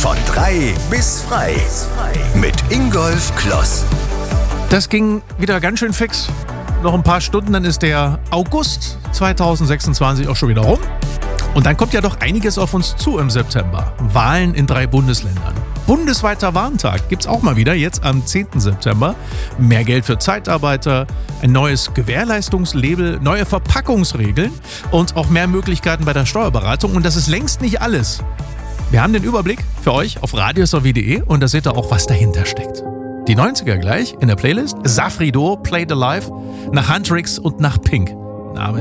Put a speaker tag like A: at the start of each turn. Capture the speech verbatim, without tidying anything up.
A: Von drei bis frei. Mit Ingolf Kloss.
B: Das ging wieder ganz schön fix. Noch ein paar Stunden, dann ist der August zweitausendsechsundzwanzig auch schon wieder rum. Und dann kommt ja doch einiges auf uns zu im September. Wahlen in drei Bundesländern. Bundesweiter Warntag gibt's auch mal wieder, jetzt am zehnten September. Mehr Geld für Zeitarbeiter, ein neues Gewährleistungslabel, neue Verpackungsregeln und auch mehr Möglichkeiten bei der Steuerberatung. Und das ist längst nicht alles. Wir haben den Überblick für euch auf radiosw punkt de und da seht ihr auch, was dahinter steckt. Die neunziger gleich in der Playlist. Safri Duo, Played Alive, nach Huntrix und nach Pink. Name